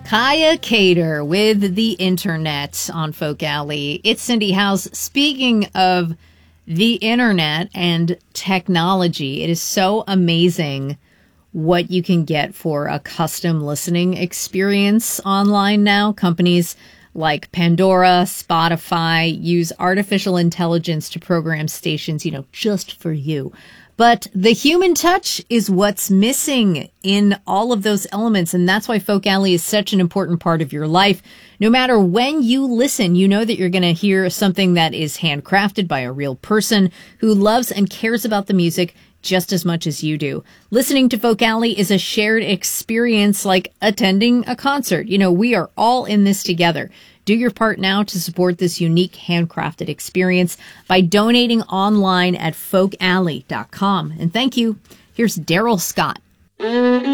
Kaya Cater with the internet on Folk Alley. It's Cindy House. Speaking of the internet and technology, it is so amazing what you can get for a custom listening experience online now. Companies like Pandora, Spotify use artificial intelligence to program stations, just for you. But the human touch is what's missing in all of those elements. And that's why Folk Alley is such an important part of your life. No matter when you listen, you know that you're going to hear something that is handcrafted by a real person who loves and cares about the music just as much as you do. Listening to Folk Alley is a shared experience like attending a concert. We are all in this together. Do your part now to support this unique handcrafted experience by donating online at folkalley.com. And thank you. Here's Daryl Scott.